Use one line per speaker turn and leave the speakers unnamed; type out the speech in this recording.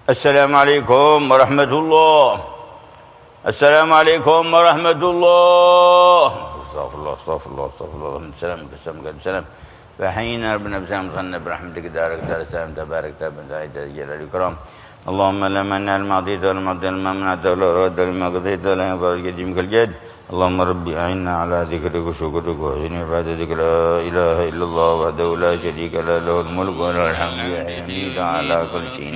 السلام عليكم ورحمة الله. السلام عليكم ورحمة الله. استغفر الله استغفر الله استغفر الله. اللهم السلام والسلام على السلام. فحينا ربنا بسلام صلنا برحمتك دارك دار السلام تبارك تبارك جل الكرام. اللهم لا مانع لما أعطيت ولا معطي لما منعت ولا رد لما قضيت ولا ينفع القديم كالجد. اللهم ربي أعنا على ذكرك وشكرك وحسن عبادتك. لا إله إلا الله وحده لا شريك له، له الملك وله الحمد على كل شيء